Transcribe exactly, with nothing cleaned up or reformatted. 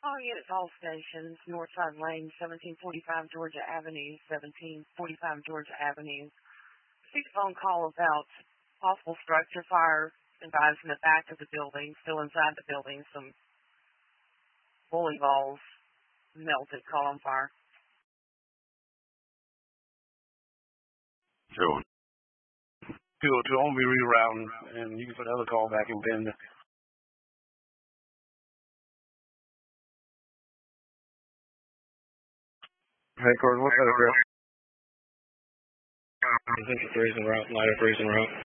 Oh, yeah, it's all stations. Northside Lane, seventeen forty-five Georgia Avenue, seventeen forty-five Georgia Avenue. Received a phone call about possible structure fire. Advised in the back of the building, still inside the building, some bowling balls melted, caught on fire. Joe. To, to only reroute, and you can put another call back in Bend. Headquarters, what's that address? Central freezing route, lighter freezing route.